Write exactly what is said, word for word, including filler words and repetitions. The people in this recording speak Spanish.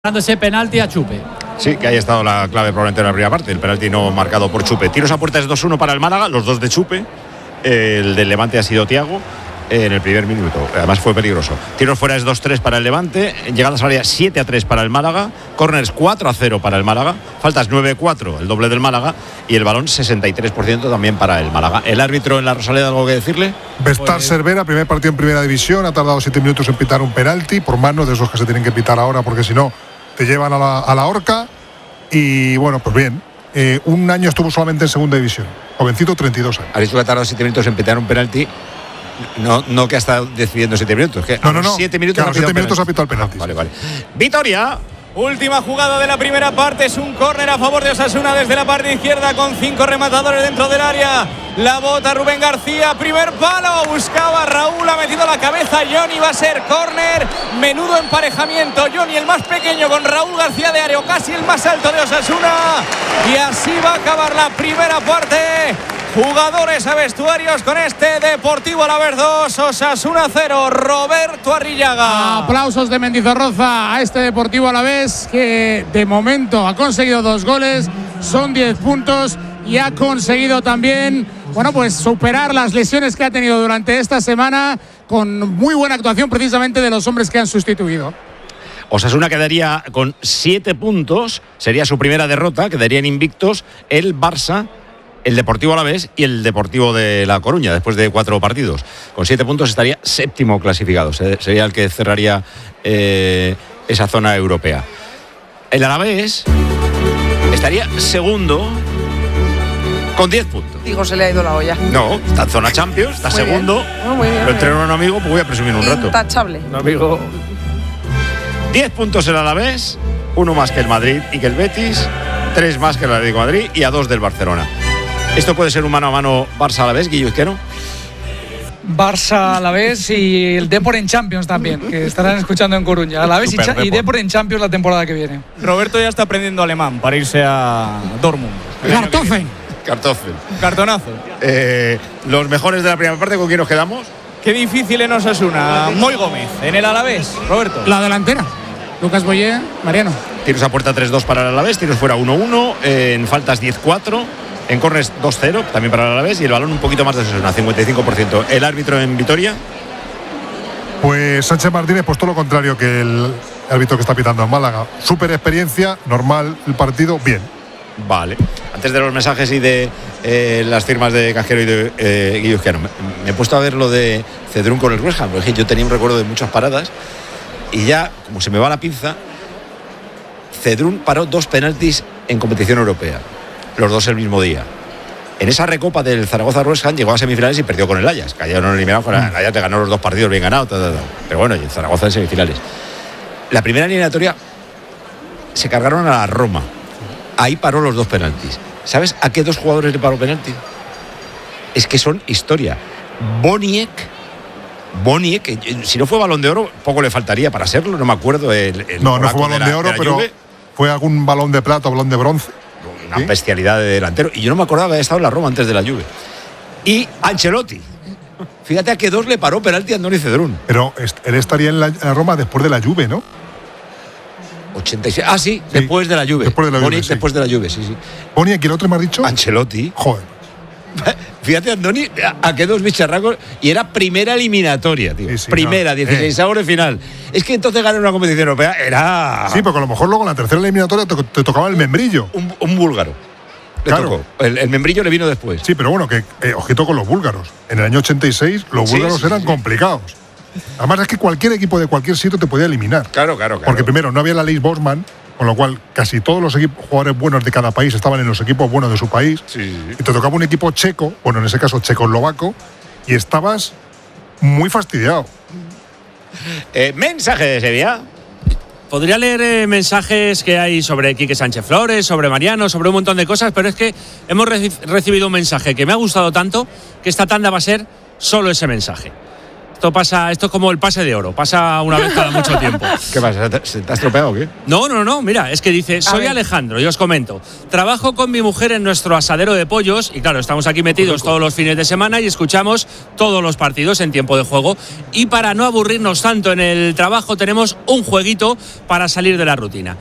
Dando ese penalti a Chupe. Sí, que ahí ha estado la clave probablemente en la primera parte. El penalti no marcado por Chupe. Tiros a puerta es dos uno para el Málaga, los dos de Chupe. El del Levante ha sido Thiago en el primer minuto. Además fue peligroso. Tiros fuera es dos tres para el Levante. Llegadas al área siete a tres para el Málaga. Corners cuatro a cero para el Málaga. Faltas nueve a cuatro, el doble del Málaga. Y el balón sesenta y tres por ciento también para el Málaga. ¿El árbitro en la Rosaleda algo que decirle? Vestar Pues... Cervera, primer partido en primera división. Ha tardado siete minutos en pitar un penalti por mano, de esos que se tienen que pitar ahora porque si no te llevan a la, a la horca. Y bueno, pues bien, eh, un año estuvo solamente en segunda división. Jovencito, treinta y dos años. Ha dicho que ha tardado siete minutos en pitar un penalti. No, no que ha estado decidiendo siete minutos. Que no, no, no. siete minutos, que a los siete minutos ha pitado el penalti. Vale, vale. Vitoria. Última jugada de la primera parte, es un córner a favor de Osasuna desde la parte izquierda con cinco rematadores dentro del área. La bota Rubén García, primer palo, buscaba Raúl, ha metido la cabeza Johnny, va a ser córner. Menudo emparejamiento, Johnny el más pequeño con Raúl García de Areo, casi el más alto de Osasuna. Y así va a acabar la primera parte. Jugadores a vestuarios con este Deportivo Alavés dos, Osasuna cero, Roberto Arrillaga. Aplausos de Mendizorroza a este Deportivo Alavés que de momento ha conseguido dos goles, son diez puntos y ha conseguido también, bueno, pues superar las lesiones que ha tenido durante esta semana con muy buena actuación precisamente de los hombres que han sustituido. Osasuna quedaría con siete puntos, sería su primera derrota, quedarían invictos el Barça, el Deportivo Alavés y el Deportivo de La Coruña después de cuatro partidos. Con siete puntos estaría séptimo clasificado, sería el que cerraría eh, esa zona europea. El Alavés estaría segundo con diez puntos. Digo, se le ha ido la olla. No, está en zona Champions, está muy segundo. Oh, muy bien, lo entreno a un amigo, pues voy a presumir un rato. Intachable. Un amigo. diez puntos el Alavés, uno más que el Madrid y que el Betis, tres más que el Atlético de Madrid y a dos del Barcelona. ¿Esto puede ser un mano a mano Barça-Alavés, Guilluzquero? Barça Alavés y el Depor en Champions también, que estarán escuchando en Coruña. Alavés y, Cha- y Depor en Champions la temporada que viene. Roberto ya está aprendiendo alemán para irse a Dortmund. Kartoffen. Kartoffel. Cartonazo. Eh, los mejores de la primera parte, ¿con quién nos quedamos? Qué difícil en Osasuna. Moy Gómez, en el Alavés, Roberto. La delantera. Lucas Boyé, Mariano. Tiros a puerta tres dos para el Alavés, tiros fuera uno uno, eh, en faltas diez cuatro, en corners dos cero, también para el Alavés, y el balón un poquito más de Osasuna, cincuenta y cinco por ciento. ¿El árbitro en Vitoria? Pues Sánchez Martínez, pues todo lo contrario que el árbitro que está pitando en Málaga. Súper experiencia, normal el partido, bien. Vale. Antes de los mensajes y de eh, las firmas de Casquero y de eh, Guilluzquero, me, me he puesto a ver lo de Cedrún con el West Ham, porque yo tenía un recuerdo de muchas paradas y ya, como se me va la pinza, Cedrún paró dos penaltis en competición europea, los dos el mismo día. En esa recopa del Zaragoza-West Ham llegó a semifinales y perdió con el Ajax. Cayeron eliminados con el Ajax, te ganó los dos partidos bien ganados, ta, ta, ta. Pero bueno, y el Zaragoza en semifinales. La primera eliminatoria se cargaron a la Roma. Ahí paró los dos penaltis. ¿Sabes a qué dos jugadores le paró penalti? Es que son historia. Boniek, Boniek, que si no fue Balón de Oro, poco le faltaría para serlo, no me acuerdo. El, el no, no fue Balón de, de Oro, de pero Juve. Fue algún Balón de Plata o Balón de Bronce. Una ¿sí? bestialidad de delantero. Y yo no me acordaba que había estado en la Roma antes de la Juve. Y Ancelotti. Fíjate a qué dos le paró penalti a Andoni Cedrún. Pero él estaría en la, en la Roma después de la Juve, ¿no? ochenta y seis. Ah, sí, sí, después de la Juve. Después de la Juve, Boniek, sí. después de la Juve, sí, sí. Boniek, ¿y el otro me has dicho? Ancelotti. Joder. Fíjate, Andoni, a, a qué dos bicharracos. Y era primera eliminatoria, tío. Sí, sí, primera, no. dieciséis eh. de final. Es que entonces ganar una competición europea era. Sí, porque a lo mejor luego en la tercera eliminatoria te, te tocaba el membrillo. Un, un búlgaro. Le claro. Tocó. El, el membrillo le vino después. Sí, pero bueno, que eh, ojito con los búlgaros. En el año ochenta y seis los sí, búlgaros sí, eran sí. complicados. Además es que cualquier equipo de cualquier sitio te podía eliminar. Claro, claro, claro. Porque primero no había la ley Bosman, con lo cual casi todos los equipos, jugadores buenos de cada país estaban en los equipos buenos de su país. Sí, sí, sí. Y te tocaba un equipo checo, bueno, en ese caso checoslovaco, y estabas muy fastidiado. Eh, mensaje de Sevilla. Podría leer eh, mensajes que hay sobre Quique Sánchez Flores, sobre Mariano, sobre un montón de cosas, pero es que hemos reci- recibido un mensaje que me ha gustado tanto que esta tanda va a ser solo ese mensaje. Esto pasa, esto es como el pase de oro, pasa una vez cada mucho tiempo. ¿Qué pasa? ¿Se te ha estropeado o qué? No, no, no, mira, es que dice, soy Alejandro, y os comento, trabajo con mi mujer en nuestro asadero de pollos, y claro, estamos aquí metidos todos los fines de semana y escuchamos todos los partidos en tiempo de juego, y para no aburrirnos tanto en el trabajo tenemos un jueguito para salir de la rutina.